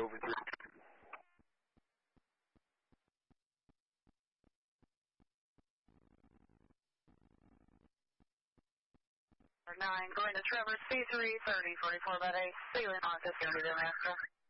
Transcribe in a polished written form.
over 3. Nine, going to Trevor, C3, 30, 44 by 8, ceiling on 50 Master.